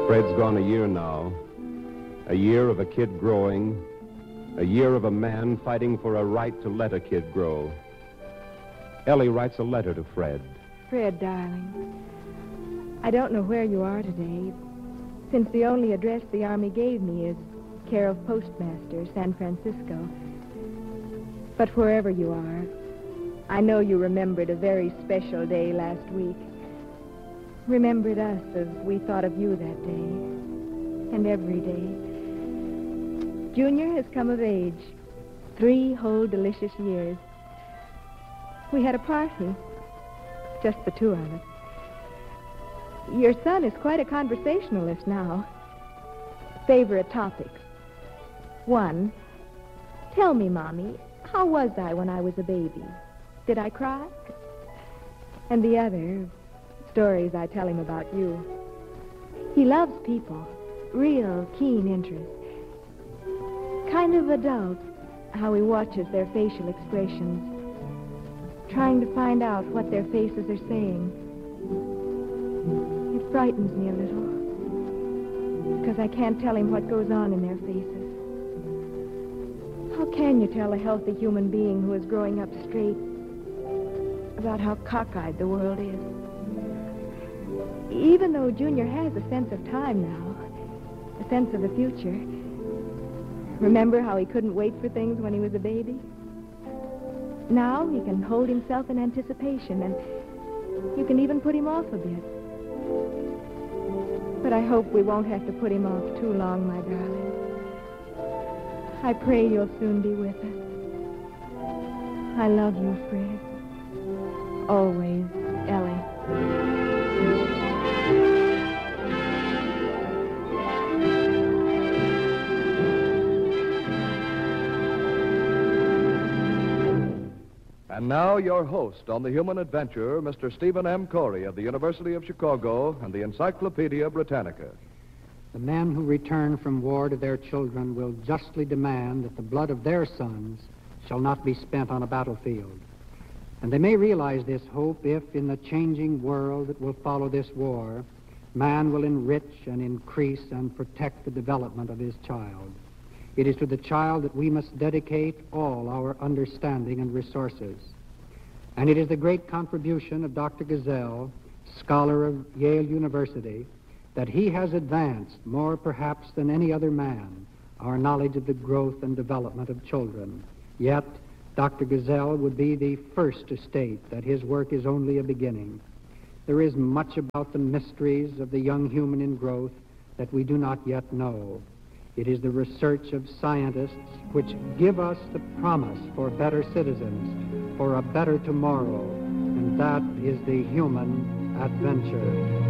Fred's gone a year now. A year of a kid growing. A year of a man fighting for a right to let a kid grow. Ellie writes a letter to Fred. Fred, darling, I don't know where you are today, since the only address the Army gave me is care of Postmaster, San Francisco. But wherever you are, I know you remembered a very special day last week. Remembered us as we thought of you that day, and every day. Junior has come of age, 3 whole delicious years. We had a party, just the 2 of us. Your son is quite a conversationalist now. Favorite topics. 1, tell me, Mommy, how was I when I was a baby? Did I cry? And the other, stories I tell him about you. He loves people, real keen interest. Kind of adult, how he watches their facial expressions, trying to find out what their faces are saying. It frightens me a little, because I can't tell him what goes on in their faces. How can you tell a healthy human being who is growing up straight about how cockeyed the world is? Even though Junior has a sense of time now, a sense of the future. Remember how he couldn't wait for things when he was a baby? Now he can hold himself in anticipation, and you can even put him off a bit. But I hope we won't have to put him off too long, my darling. I pray you'll soon be with us. I love you, Fred. Always, Ellie. And now your host on The Human Adventurer, Mr. Stephen M. Corey of the University of Chicago and the Encyclopedia Britannica. The men who return from war to their children will justly demand that the blood of their sons shall not be spent on a battlefield. And they may realize this hope if, in the changing world that will follow this war, man will enrich and increase and protect the development of his child. It is to the child that we must dedicate all our understanding and resources. And it is the great contribution of Dr. Gesell, scholar of Yale University, that he has advanced, more perhaps than any other man, our knowledge of the growth and development of children. Yet, Dr. Gesell would be the first to state that his work is only a beginning. There is much about the mysteries of the young human in growth that we do not yet know. It is the research of scientists which give us the promise for better citizens, for a better tomorrow, and that is the human adventure.